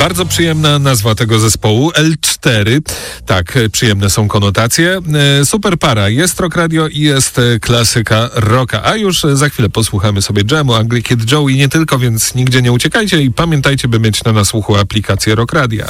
Bardzo przyjemna nazwa tego zespołu, L4. Tak, przyjemne są konotacje. Super para, jest Rock Radio i jest klasyka rocka. A już za chwilę posłuchamy sobie jamu, Ugly Kid Joe i nie tylko, więc nigdzie nie uciekajcie i pamiętajcie, by mieć na nasłuchu aplikację Rock Radia.